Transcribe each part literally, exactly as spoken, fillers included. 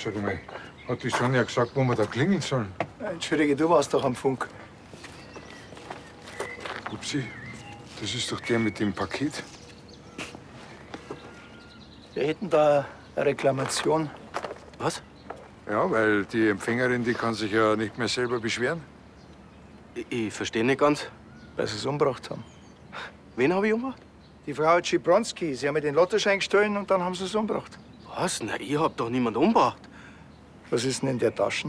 Sag mal, hat die Sonja gesagt, wo wir da klingeln sollen? Entschuldige, du warst doch am Funk. Upsi, das ist doch der mit dem Paket. Wir hätten da eine Reklamation. Was? Ja, weil die Empfängerin, die kann sich ja nicht mehr selber beschweren. Ich, ich verstehe nicht ganz. Weil sie es umgebracht haben. Wen habe ich umgebracht? Die Frau Schibronski. Sie haben mir den Lottoschein gestohlen und dann haben sie es umgebracht. Was? Na, ich hab doch niemand umgebracht. Was ist denn in der Tasche?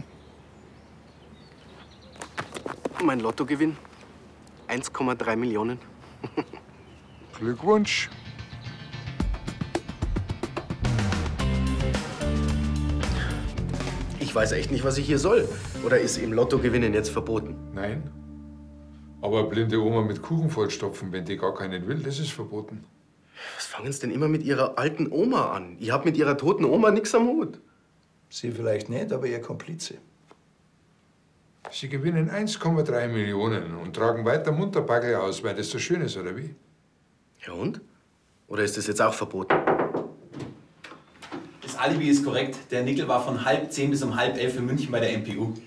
Mein Lottogewinn. eins Komma drei Millionen. Glückwunsch. Ich weiß echt nicht, was ich hier soll. Oder ist im Lottogewinnen jetzt verboten? Nein. Aber eine blinde Oma mit Kuchen vollstopfen, wenn die gar keinen will, das ist verboten. Was fangen Sie denn immer mit Ihrer alten Oma an? Ich hab mit Ihrer toten Oma nichts am Hut. Sie vielleicht nicht, aber Ihr Komplize. Sie gewinnen eins Komma drei Millionen und tragen weiter munter Bagel aus, weil das so schön ist, oder wie? Ja und? Oder ist das jetzt auch verboten? Das Alibi ist korrekt. Der Nickel war von halb zehn bis um halb elf in München bei der M P U.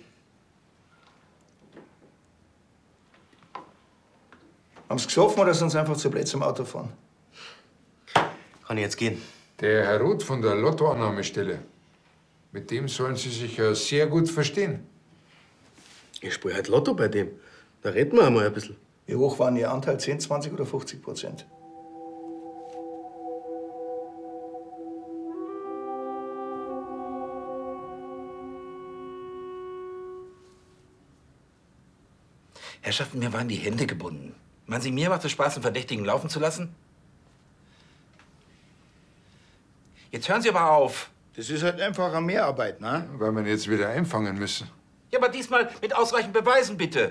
Haben Sie gesoffen oder sind Sie einfach zu blöd zum Autofahren? Kann ich jetzt gehen? Der Herr Roth von der Lottoannahmestelle. Mit dem sollen Sie sich ja sehr gut verstehen. Ich spiele halt Lotto bei dem. Da reden wir einmal ein bisschen. Wie hoch waren Ihr Anteil? zehn, zwanzig oder fünfzig Prozent? Herrschaften, mir waren die Hände gebunden. Meinen Sie, mir macht es Spaß, einen Verdächtigen laufen zu lassen? Jetzt hören Sie aber auf. Das ist halt einfach eine Mehrarbeit, ne? Weil wir ihn jetzt wieder einfangen müssen. Ja, aber diesmal mit ausreichend Beweisen, bitte.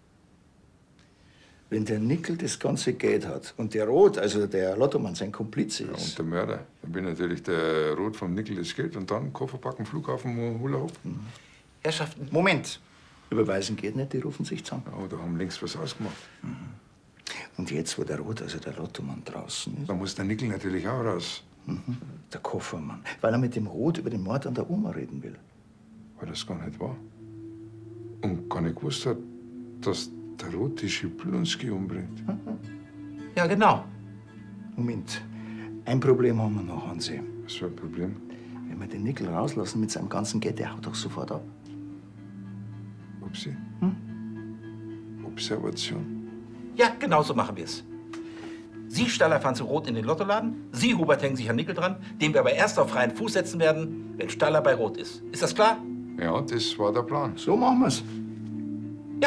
Wenn der Nickel das ganze Geld hat und der Roth, also der Lottomann, sein Komplize Ja, ist. und der Mörder. Dann bin natürlich der Roth vom Nickel das Geld und dann Koffer packen, Flughafen, Hula Hoop. Mhm. Herrschaften. Moment. Überweisen geht nicht, die rufen sich zusammen. Ja, da haben links was ausgemacht. Und jetzt, wo der Roth, also der Lottomann, draußen ist. Da muss der Nickel natürlich auch raus. Mhm. Der Koffermann. Weil er mit dem Roth über den Mord an der Oma reden will. Weil das gar nicht war. Und gar nicht gewusst hat, dass der Roth die Schiplunski umbringt. Ja, genau. Moment. Ein Problem haben wir noch, Hansi. Was für ein Problem? Wenn wir den Nickel rauslassen mit seinem ganzen Geld, der haut doch sofort ab. Upsi. Hm? Observation. Ja, genau so machen wir es. Sie, Staller, fahren zu Roth in den Lottoladen. Sie, Hubert, hängen sich an Nickel dran, den wir aber erst auf freien Fuß setzen werden, wenn Staller bei Roth ist. Ist das klar? Ja, das war der Plan. So machen wir's. Ja.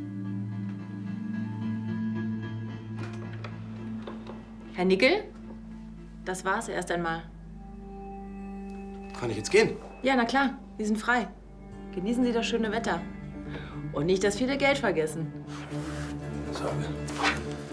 Herr Nickel, das war's erst einmal. Kann ich jetzt gehen? Ja, na klar, Sie sind frei. Genießen Sie das schöne Wetter. Und nicht das viele Geld vergessen. Sorge.